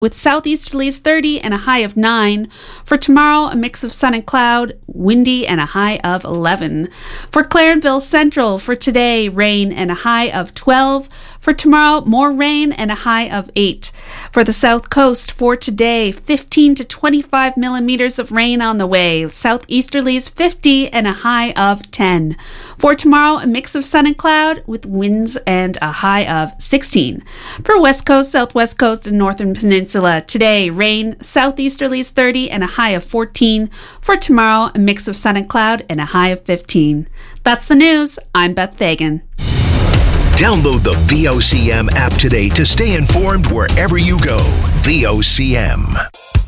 with southeasterlies 30 and a high of 9. For tomorrow, a mix of sun and cloud, windy and a high of 11. For Clarenville Central, for today, rain and a high of 12. For tomorrow, more rain and a high of 8. For the South Coast, for today, 15 to 25 millimeters of rain on the way. Southeasterlies 50 and a high of 10. For tomorrow, a mix of sun and cloud with winds and a high of 16. For West Coast, Southwest Coast, and Northern Peninsula, today, rain, southeasterlies 30 and a high of 14. For tomorrow, a mix of sun and cloud and a high of 15. That's the news. I'm Beth Fagan. Download the VOCM app today to stay informed wherever you go. VOCM.